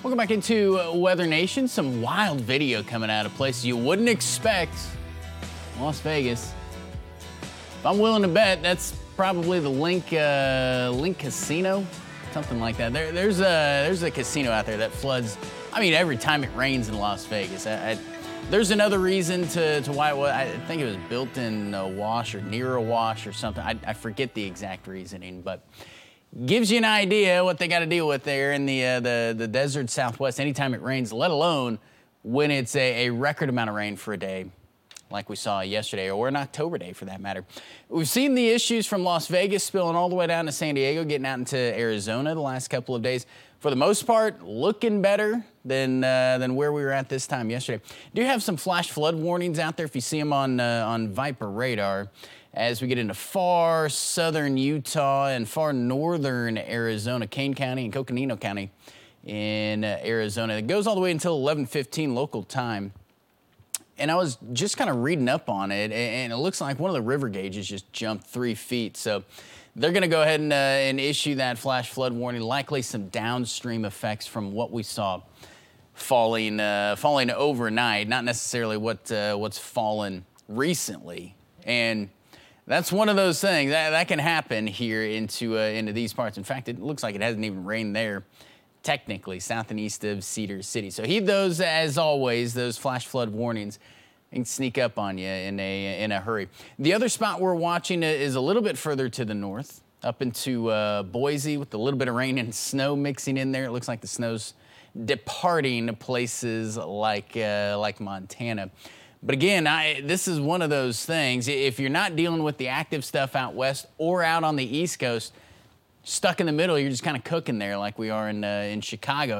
Welcome back into Weather Nation. Some wild video coming out of places you wouldn't expect. Las Vegas. If I'm willing to bet, that's probably the Link Casino, something like that. There's a casino out there that floods. I mean, every time it rains in Las Vegas. There's another reason to why it was. I think it was built in a wash or near a wash or something. I forget the exact reasoning, but gives you an idea what they got to deal with there in the desert Southwest anytime it rains, let alone when it's a record amount of rain for a day like we saw yesterday, or an October day for that matter. We've seen the issues from Las Vegas spilling all the way down to San Diego, getting out into Arizona the last couple of days. For the most part, looking better than where we were at this time yesterday. Do have some flash flood warnings out there if you see them on Viper radar, as we get into far southern Utah and far northern Arizona, Kane County and Coconino County in Arizona. It goes all the way until 11:15 local time. And I was just kind of reading up on it, and it looks like one of the river gauges just jumped 3 feet. So they're going to go ahead and issue that flash flood warning, likely some downstream effects from what we saw falling overnight, not necessarily what's fallen recently. And that's one of those things that can happen here into these parts. In fact, it looks like it hasn't even rained there, technically, south and east of Cedar City. So heed those, as always, those flash flood warnings. They can sneak up on you in a hurry. The other spot we're watching is a little bit further to the north, up into Boise, with a little bit of rain and snow mixing in there. It looks like the snow's departing places like Montana. But again, this is one of those things. If you're not dealing with the active stuff out west or out on the East Coast, stuck in the middle, you're just kind of cooking there like we are in Chicago.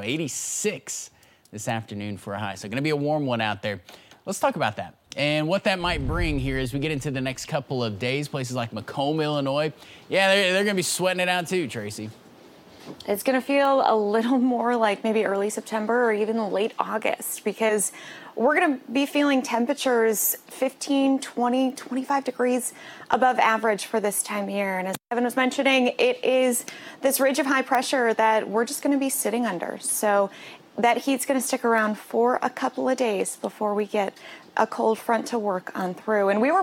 86 this afternoon for a high. So going to be a warm one out there. Let's talk about that and what that might bring here as we get into the next couple of days. Places like Macomb, Illinois. Yeah, they're going to be sweating it out too, Tracy. It's going to feel a little more like maybe early September or even late August, because we're going to be feeling temperatures 15, 20, 25 degrees above average for this time of year. And as Kevin was mentioning, it is this ridge of high pressure that we're just going to be sitting under. So that heat's going to stick around for a couple of days before we get a cold front to work on through. And we were